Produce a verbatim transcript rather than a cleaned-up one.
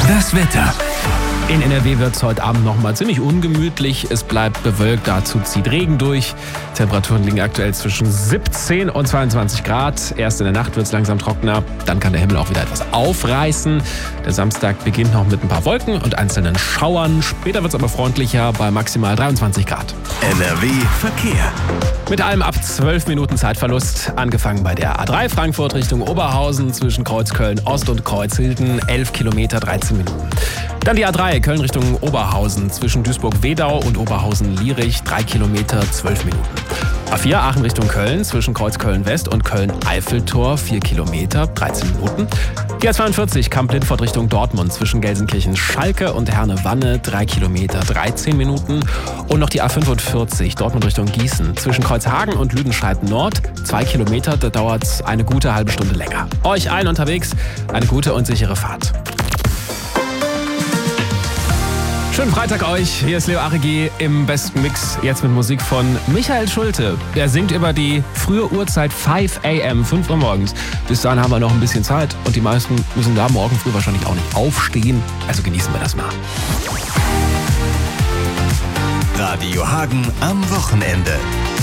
Das Wetter. In N R W wird es heute Abend noch mal ziemlich ungemütlich. Es bleibt bewölkt, dazu zieht Regen durch. Temperaturen liegen aktuell zwischen siebzehn und zweiundzwanzig Grad. Erst in der Nacht wird es langsam trockener, dann kann der Himmel auch wieder etwas aufreißen. Der Samstag beginnt noch mit ein paar Wolken und einzelnen Schauern. Später wird es aber freundlicher bei maximal dreiundzwanzig Grad. N R W Verkehr. Mit allem ab zwölf Minuten Zeitverlust. Angefangen bei der A drei Frankfurt Richtung Oberhausen zwischen Kreuzköln Ost und Kreuzhilden. elf Kilometer, dreizehn Minuten. Dann die A drei Köln Richtung Oberhausen zwischen Duisburg-Wedau und Oberhausen-Lierich. drei Kilometer, zwölf Minuten. A vier Aachen Richtung Köln zwischen Kreuzköln-West und Köln-Eiffeltor. vier Kilometer, dreizehn Minuten. Die A zweiundvierzig Kamp-Lindfort Richtung Dortmund zwischen Gelsenkirchen-Schalke und Herne-Wanne. drei Kilometer, dreizehn Minuten. Und noch die A fünfundvierzig Dortmund Richtung Gießen zwischen Kreuzhagen und Lüdenscheid-Nord. zwei Kilometer, da dauert es eine gute halbe Stunde länger. Euch allen unterwegs eine gute und sichere Fahrt. Schönen Freitag euch, hier ist Leo Arigi im besten Mix, jetzt mit Musik von Michael Schulte. Der singt über die frühe Uhrzeit fünf a m, fünf Uhr morgens. Bis dahin haben wir noch ein bisschen Zeit und die meisten müssen da morgen früh wahrscheinlich auch nicht aufstehen. Also genießen wir das mal. Radio Hagen am Wochenende.